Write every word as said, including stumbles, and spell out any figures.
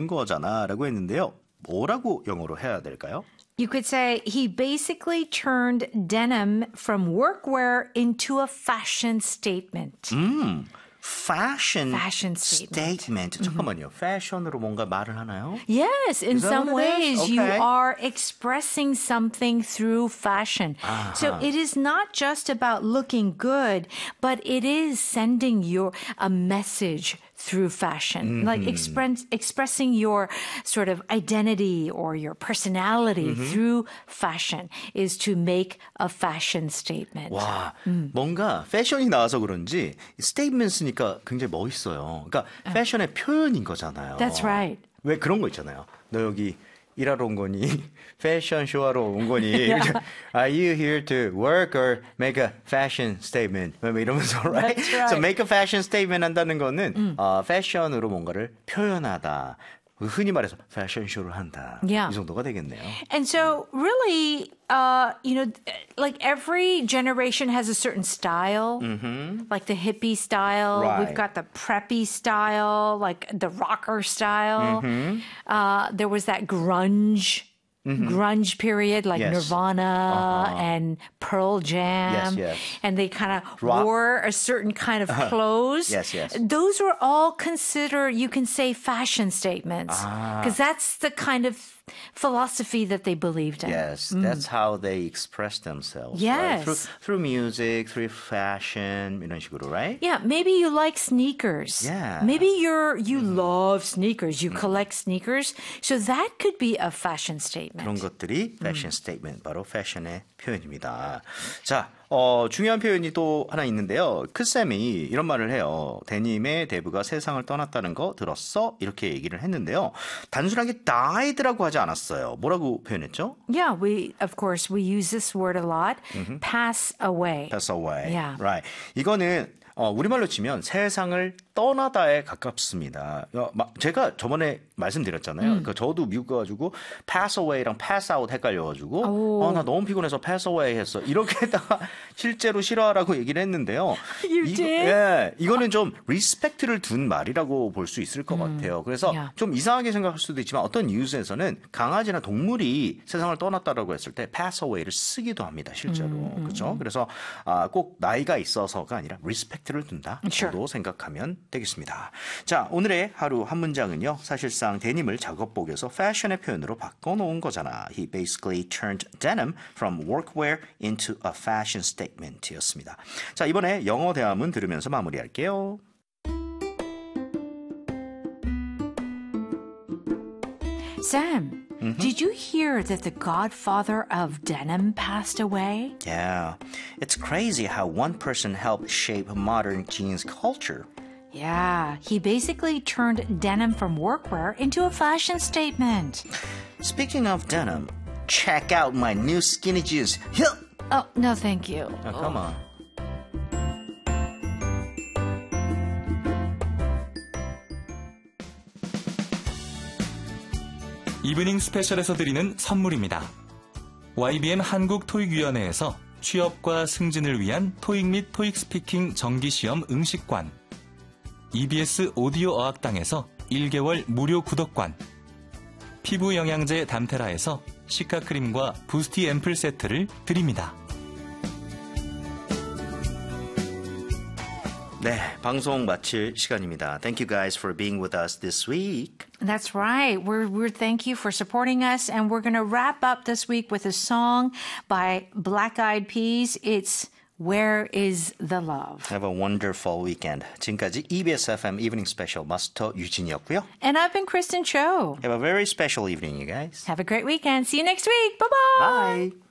거잖아 라고 했는데요. 뭐라고 영어로 해야 될까요? You could say he basically turned denim from workwear into a fashion statement. 음, fashion, Fashion statement. statement. 잠깐만요. 패션으로 뭔가 말을 하나요? Yes, in Is that some what it ways is? you Okay. are expressing something through fashion. So it is not just about looking good, but it is sending your a message through fashion, like express, expressing your sort of identity or your personality through fashion is to make a fashion statement. 와, 뭔가 패션이 나와서 그런지 스테이트먼트 쓰니까 굉장히 멋있어요. 그러니까 패션의 표현인 거잖아요. That's right. 왜 그런 거 있잖아요. 너 여기 일하러 온 거니? 패션 쇼하러 온 거니? Are you here to work or make a fashion statement? 뭐 이러면서, right? That's right. So make a fashion statement 한다는 거는 음. 어, 패션으로 뭔가를 표현하다. 흔히 말해서 패션쇼를 한다. Yeah. 이 정도가 되겠네요. And so really, uh, you know, like every generation has a certain style, mm-hmm. like the hippie style. Right. We've got the preppy style, like the rocker style. Mm-hmm. Uh, there was that grunge. Mm-hmm. Grunge period, like Yes. Nirvana Uh-huh. and Pearl Jam. Yes, yes. And they kind of Rock. wore a certain kind of clothes. Yes, yes. Those were all considered, you can say, fashion statements. Because that's the kind of philosophy that they believed in. Yes, that's how they express themselves. Yes. Right? Through, through music, through fashion, 이런 식으로, right? Yeah, maybe you like sneakers. Yeah. Maybe you're you love sneakers. You collect sneakers. So that could be a fashion statement. 그런 것들이 패션 스테이트먼트, 바로 패션의 표현입니다. 자, 어, 중요한 표현이 또 하나 있는데요. 크쌤이 이런 말을 해요. 데님의 데브가 세상을 떠났다는 거 들었어? 이렇게 얘기를 했는데요. 단순하게 died라고 하지 않았어요. 뭐라고 표현했죠? Yeah, we of course we use this word a lot. Pass away. Pass away. Yeah. Right. 이거는 어, 우리말로 치면 세상을 떠나다에 가깝습니다. 어, 마, 제가 저번에 말씀드렸잖아요. 음. 그러니까 저도 미국 가가지고 pass away랑 pass out 헷갈려가지고 어, 나 너무 피곤해서 pass away 했어. 이렇게다가 실제로 싫어하라고 얘기를 했는데요. You 이거, did? 예, 이거는 좀 리스펙트를 둔 말이라고 볼 수 있을 것 음. 같아요. 그래서 Yeah. 좀 이상하게 생각할 수도 있지만 어떤 뉴스에서는 강아지나 동물이 세상을 떠났다라고 했을 때 pass away를 쓰기도 합니다. 실제로. 음, 그렇죠? 그래서 아, 꼭 나이가 있어서가 아니라 리스펙트를 둔다 Sure. 정도 생각하면 되겠습니다. 자, 오늘의 하루 한 문장은요. 사실상 데님을 작업복에서 패션의 표현으로 바꿔놓은 거잖아. He basically turned denim from workwear into a fashion statement였습니다. 자, 이번에 영어 대화문 들으면서 마무리할게요. Sam, mm-hmm. did you hear that the godfather of denim passed away? Yeah, it's crazy how one person helped shape modern jeans culture. Yeah, he basically turned denim from workwear into a fashion statement. Speaking of denim, check out my new skinny jeans. Yup. Oh, no thank you. Oh, come on. 이브닝 스페셜에서 드리는 선물입니다. 와이비엠 한국토익위원회에서 취업과 승진을 위한 토익 및 토익 스피킹 정기시험 응시관, 이비에스 오디오 어학당에서 일 개월 무료 구독관, 피부 영양제 담테라에서 시카크림과 부스티 앰플 세트를 드립니다. 네, 방송 마칠 시간입니다. Thank you guys for being with us this week. That's right. We're, we're thank you for supporting us. And we're going to wrap up this week with a song by Black Eyed Peas. It's Where is the Love? Have a wonderful weekend. 지금까지 이비에스 에프엠 Evening Special 마스터 유진이었고요. And I've been Kristen Cho. Have a very special evening, you guys. Have a great weekend. See you next week. Bye-bye. Bye.